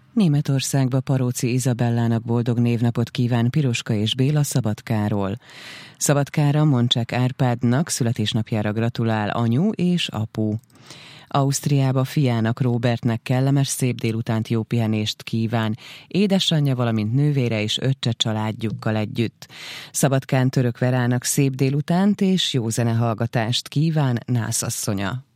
Németországba Paróci Izabellának boldog névnapot kíván Piroska és Béla Szabadkáról. Szabadkára Moncsák Árpádnak születésnapjára gratulál anyu és apu. Ausztriába fiának Róbertnek kellemes szép délutánt, jó pihenést kíván édesanyja, valamint nővére és öccse családjukkal együtt. Szabadkán Török Verának szép délutánt és jó zenehallgatást kíván nászasszonya.